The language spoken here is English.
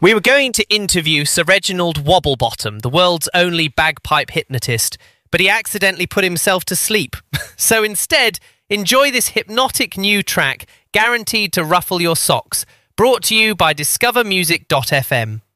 We were going to interview Sir Reginald Wobblebottom, the world's only bagpipe hypnotist, but he accidentally put himself to sleep. So instead, enjoy this hypnotic new track, guaranteed to ruffle your socks, brought to you by discovermusic.fm.